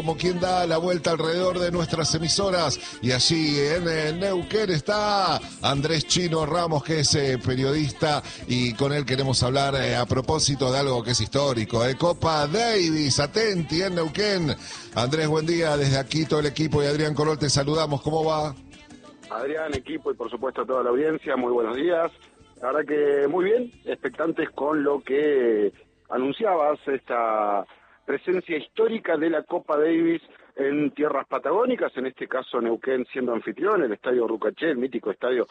Como quien da la vuelta alrededor de nuestras emisoras, y allí en Neuquén está Andrés Chino Ramos, que es periodista, y con él queremos hablar a propósito de algo que es histórico, Copa Davis, atenti en Neuquén. Andrés, buen día, desde aquí todo el equipo y Adrián Corol te saludamos, ¿cómo va? Adrián, equipo y por supuesto toda la audiencia, muy buenos días. La verdad que muy bien, expectantes con lo que anunciabas, esta presencia histórica de la Copa Davis en tierras patagónicas, en este caso Neuquén siendo anfitrión, el Estadio Rucaché, el mítico estadio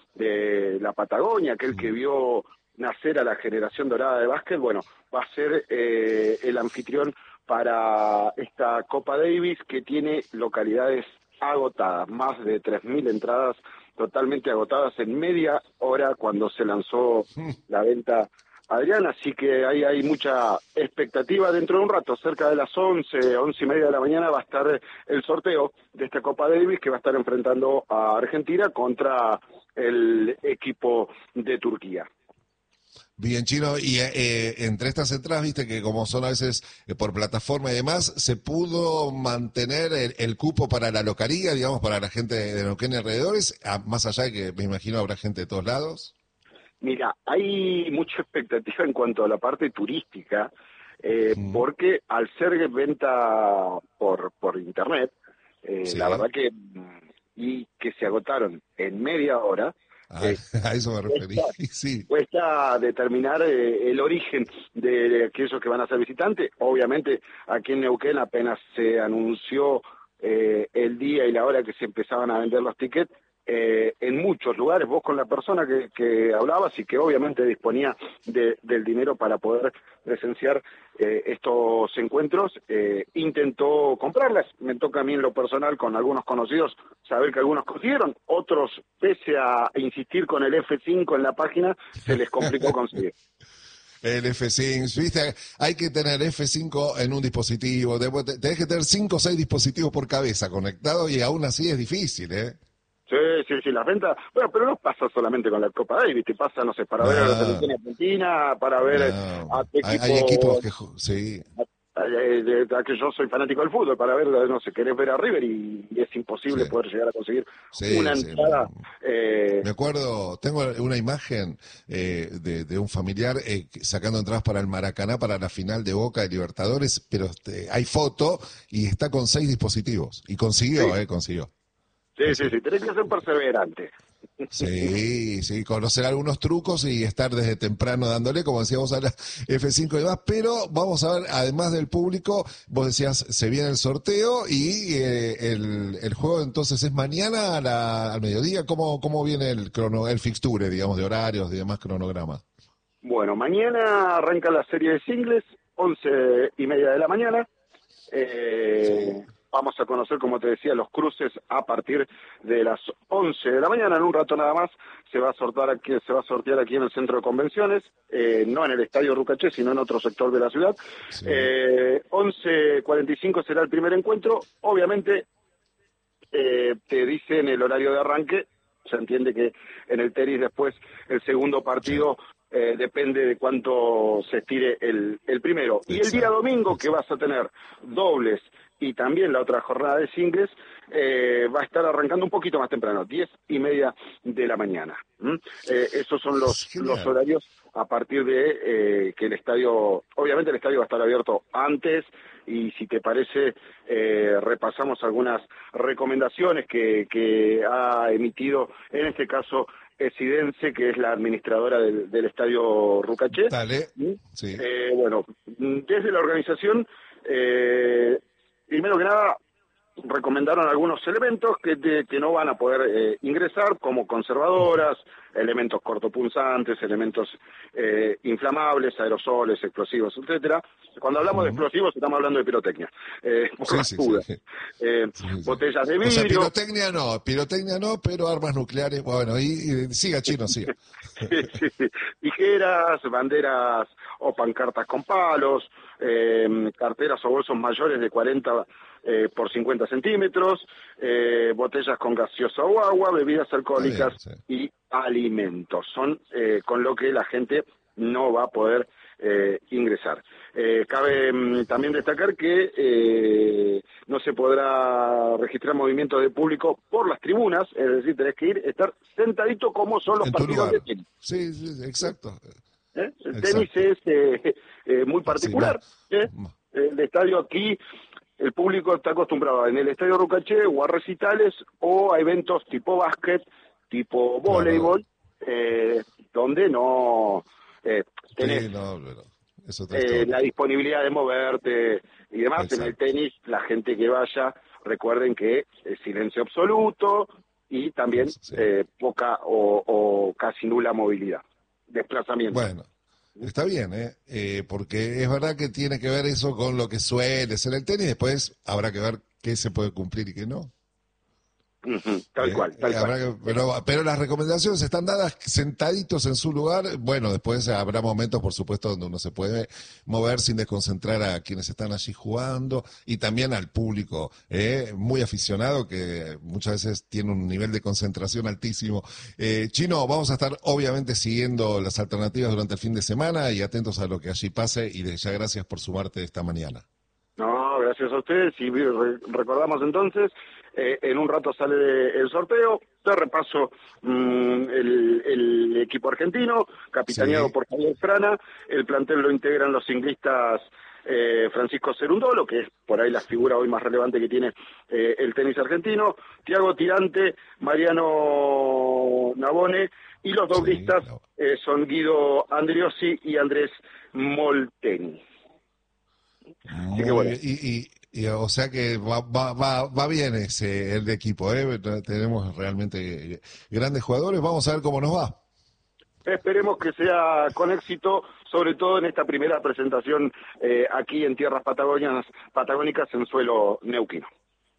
de la Patagonia, aquel que vio nacer a la generación dorada de básquet, bueno, va a ser el anfitrión para esta Copa Davis que tiene localidades agotadas, más de 3.000 entradas totalmente agotadas en media hora cuando se lanzó la venta, Adrián, así que ahí hay mucha expectativa. Dentro de un rato, cerca de las 11:30 de la mañana, va a estar el sorteo de esta Copa Davis que va a estar enfrentando a Argentina contra el equipo de Turquía. Bien, Chino, y entre estas entradas, viste que como son a veces por plataforma y demás, ¿se pudo mantener el cupo para la localía, digamos, para la gente de Neuquén y alrededores, más allá de que me imagino habrá gente de todos lados? Mira, hay mucha expectativa en cuanto a la parte turística, porque al ser venta por internet, Sí. la verdad que y que se agotaron en media hora, A eso me referí, sí. cuesta determinar el origen de aquellos que van a ser visitantes. Obviamente, aquí en Neuquén apenas se anunció el día y la hora que se empezaban a vender los tickets, en muchos lugares, vos con la persona que hablabas y que obviamente disponía del dinero para poder presenciar estos encuentros, intentó comprarlas. Me toca a mí en lo personal con algunos conocidos saber que algunos consiguieron, otros, pese a insistir con el F5 en la página, se les complicó conseguir. El F5, viste, hay que tener F5 en un dispositivo, tenés que tener 5 o 6 dispositivos por cabeza conectados y aún así es difícil, ¿eh? Sí, las ventas, bueno, pero no pasa solamente con la Copa Davis, te pasa, no sé, para ver a la selección argentina, para ver a tu hay equipo, equipos que, sí. que yo soy fanático del fútbol, para ver, no sé, querés ver a River y es imposible Sí. poder llegar a conseguir Sí, una sí. entrada. Me acuerdo, tengo una imagen de un familiar sacando entradas para el Maracaná para la final de Boca de Libertadores, pero hay foto y está con 6 dispositivos. Y consiguió, Sí, consiguió. sí, tenés que ser perseverante. Sí, conocer algunos trucos y estar desde temprano dándole, como decíamos a la F5 y demás, pero vamos a ver, además del público, vos decías, se viene el sorteo y el juego entonces es mañana al mediodía. ¿Cómo viene el fixture, digamos, de horarios y demás cronograma? Bueno, mañana arranca la serie de singles, 11:30 de la mañana. Sí. Vamos a conocer, como te decía, los cruces a partir de las 11 de la mañana. En un rato nada más se va a sortear aquí en el centro de convenciones, no en el Estadio Rucaché, sino en otro sector de la ciudad. Sí. 11:45 será el primer encuentro. Obviamente, te dicen el horario de arranque. Se entiende que en el tenis después el segundo partido depende de cuánto se estire el primero. Y el día domingo, que vas a tener dobles y también la otra jornada de singles, va a estar arrancando un poquito más temprano, 10:30 de la mañana. Esos son los horarios a partir de que el estadio, obviamente el estadio va a estar abierto antes, y si te parece, repasamos algunas recomendaciones que ha emitido, en este caso, Esidense, que es la administradora del Estadio Rucaché. Dale, sí. Bueno, desde la organización, primero que nada, recomendaron algunos elementos que no van a poder ingresar, como conservadoras, elementos cortopunzantes, elementos inflamables, aerosoles, explosivos, etcétera. Cuando hablamos de explosivos estamos hablando de pirotecnia, por las dudas. Botellas de vidrio. O sea, pirotecnia no, pero armas nucleares, bueno, y siga, Chino, siga. Sí. Tijeras, banderas o pancartas con palos, carteras o bolsos mayores de 40 por 50 centímetros, botellas con gaseosa o agua, bebidas alcohólicas y alimentos. Son con lo que la gente no va a poder ingresar. Cabe también destacar que no se podrá registrar movimientos de público por las tribunas, es decir, tenés que estar sentadito como son los En tu partidos lugar. de tenis. Sí, exacto. El tenis es muy particular. Sí, El estadio aquí, el público está acostumbrado en el estadio Rucaché o a recitales o a eventos tipo básquet, tipo voleibol, donde no tenés sí, no, pero es otra historia. la disponibilidad de moverte y demás. Exacto. En el tenis, la gente que vaya, recuerden que es silencio absoluto y también Sí. poca o casi nula movilidad, desplazamiento. Bueno, está bien, porque es verdad que tiene que ver eso con lo que suele ser el tenis, después habrá que ver qué se puede cumplir y qué no. Tal cual. Pero las recomendaciones están dadas sentaditos en su lugar. Bueno, después habrá momentos, por supuesto, donde uno se puede mover sin desconcentrar a quienes están allí jugando y también al público muy aficionado que muchas veces tiene un nivel de concentración altísimo. Chino, vamos a estar obviamente siguiendo las alternativas durante el fin de semana y atentos a lo que allí pase y desde ya gracias por sumarte esta mañana. No, gracias a ustedes. Y recordamos entonces, en un rato sale el sorteo. Te repaso el equipo argentino, capitaneado por Javier Frana. El plantel lo integran los ciclistas Francisco Cerundolo, que es por ahí la figura hoy más relevante que tiene el tenis argentino, Tiago Tirante, Mariano Navone, y los doblistas son Guido Andriossi y Andrés Molteni. Muy bien. Y o sea que va bien el equipo, tenemos realmente grandes jugadores, vamos a ver cómo nos va. Esperemos que sea con éxito, sobre todo en esta primera presentación aquí en tierras patagónicas en suelo neuquino.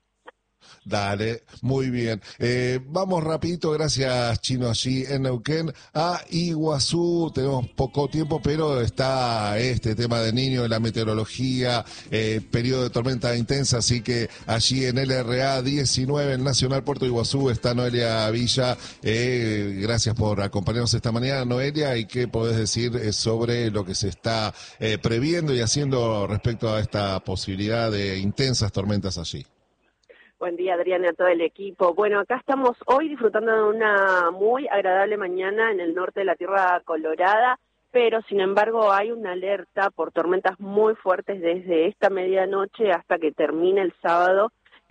Dale, muy bien. Vamos rapidito, gracias Chino, allí en Neuquén, a Iguazú. Tenemos poco tiempo, pero está este tema de niño, de la meteorología, periodo de tormenta intensa, así que allí en LRA 19, en Nacional Puerto Iguazú, está Noelia Villa. Gracias por acompañarnos esta mañana, Noelia, y qué podés decir sobre lo que se está previendo y haciendo respecto a esta posibilidad de intensas tormentas allí. Buen día, Adriana, a todo el equipo. Bueno, acá estamos hoy disfrutando de una muy agradable mañana en el norte de la Tierra Colorada, pero sin embargo hay una alerta por tormentas muy fuertes desde esta medianoche hasta que termine el sábado,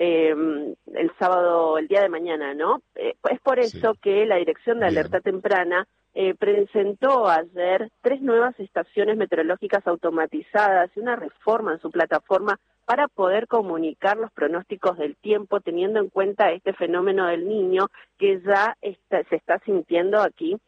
el día de mañana, ¿no? Es por eso que la Dirección de Alerta Temprana presentó ayer 3 nuevas estaciones meteorológicas automatizadas y una reforma en su plataforma para poder comunicar los pronósticos del tiempo, teniendo en cuenta este fenómeno del Niño que ya se está sintiendo aquí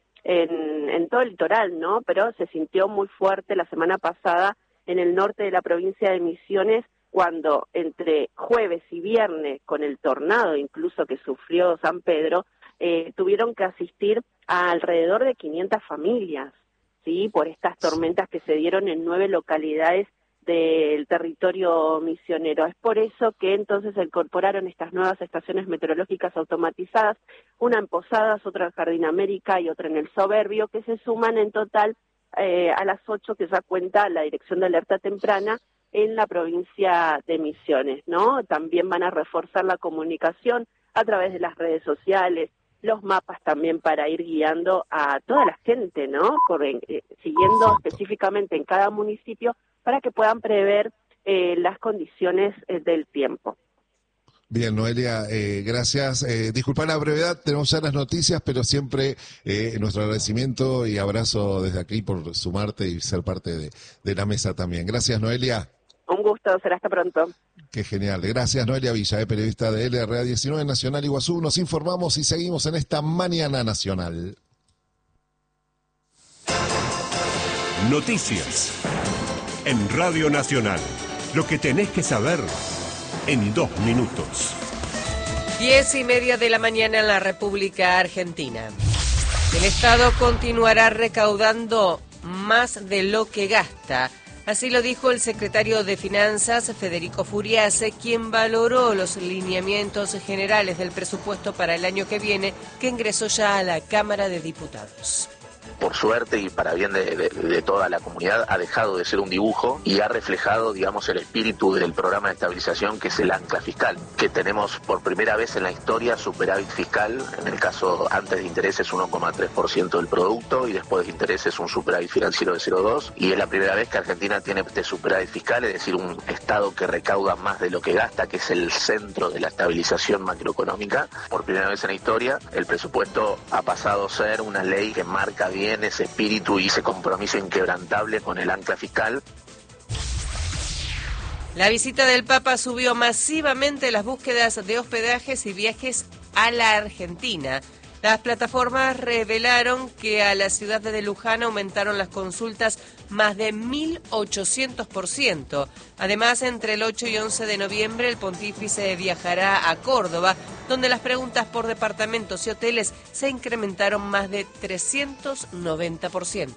en todo el litoral, ¿no? Pero se sintió muy fuerte la semana pasada en el norte de la provincia de Misiones, cuando entre jueves y viernes, con el tornado incluso que sufrió San Pedro, tuvieron que asistir a alrededor de 500 familias, ¿sí? Por estas tormentas que se dieron en 9 localidades del territorio misionero. Es por eso que entonces se incorporaron estas nuevas estaciones meteorológicas automatizadas, una en Posadas, otra en Jardín América y otra en El Soberbio, que se suman en total a las 8 que ya cuenta la Dirección de Alerta Temprana en la provincia de Misiones, ¿no? También van a reforzar la comunicación a través de las redes sociales, los mapas también para ir guiando a toda la gente, ¿no? Siguiendo específicamente en cada municipio para que puedan prever las condiciones del tiempo. Bien, Noelia, gracias. Disculpa la brevedad, tenemos ya las noticias, pero siempre nuestro agradecimiento y abrazo desde aquí por sumarte y ser parte de la mesa también. Gracias, Noelia. Un gusto, será hasta pronto. Qué genial. Gracias, Noelia Villa, periodista de LRA 19 Nacional Iguazú. Nos informamos y seguimos en esta Mañana Nacional. Noticias en Radio Nacional. Lo que tenés que saber en 2 minutos. 10:30 de la mañana en la República Argentina. El Estado continuará recaudando más de lo que gasta. Así lo dijo el secretario de Finanzas, Federico Furiase, quien valoró los lineamientos generales del presupuesto para el año que viene, que ingresó ya a la Cámara de Diputados. por suerte y para bien de toda la comunidad, ha dejado de ser un dibujo y ha reflejado, digamos, el espíritu del programa de estabilización, que es el ancla fiscal, que tenemos por primera vez en la historia superávit fiscal. En el caso antes de intereses 1,3% del producto y después de intereses un superávit financiero de 0,2, y es la primera vez que Argentina tiene este superávit fiscal, es decir, un Estado que recauda más de lo que gasta, que es el centro de la estabilización macroeconómica. Por primera vez en la historia, el presupuesto ha pasado a ser una ley que marca bien ese espíritu y ese compromiso inquebrantable con el ancla fiscal. La visita del Papa subió masivamente las búsquedas de hospedajes y viajes a la Argentina. Las plataformas revelaron que a la ciudad de Luján aumentaron las consultas más de 1.800%. Además, entre el 8 y 11 de noviembre, el pontífice viajará a Córdoba, donde las preguntas por departamentos y hoteles se incrementaron más de 390%.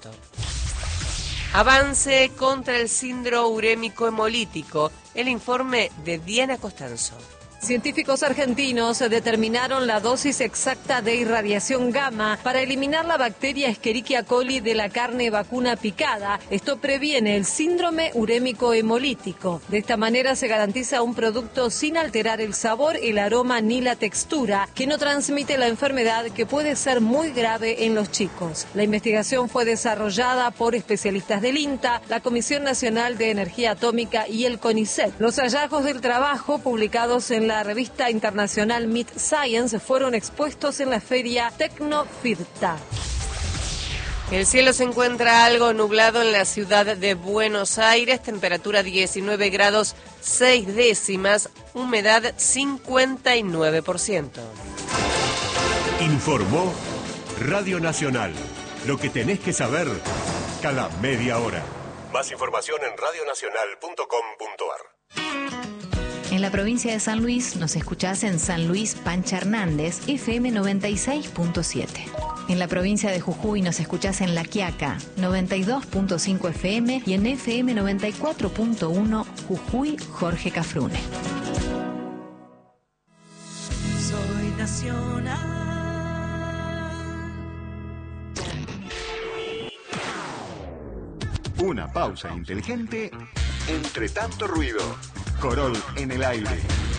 Avance contra el síndrome urémico hemolítico. El informe de Diana Costanzo. Científicos argentinos determinaron la dosis exacta de irradiación gamma para eliminar la bacteria Escherichia coli de la carne vacuna picada. Esto previene el síndrome urémico hemolítico. De esta manera se garantiza un producto sin alterar el sabor, el aroma ni la textura, que no transmite la enfermedad, que puede ser muy grave en los chicos. La investigación fue desarrollada por especialistas del INTA, la Comisión Nacional de Energía Atómica y el CONICET. Los hallazgos del trabajo, publicados en la revista internacional Mid Science, fueron expuestos en la feria Tecnofirta. El cielo se encuentra algo nublado en la ciudad de Buenos Aires, temperatura 19 grados 6 décimas, humedad 59%. Informó Radio Nacional. Lo que tenés que saber cada media hora. Más información en radionacional.com.ar. En la provincia de San Luis nos escuchás en San Luis Pancha Hernández, FM 96.7. En la provincia de Jujuy nos escuchás en La Quiaca, 92.5 FM y en FM 94.1 Jujuy Jorge Cafrune. Soy nacional. Una pausa inteligente entre tanto ruido. Corol en el aire.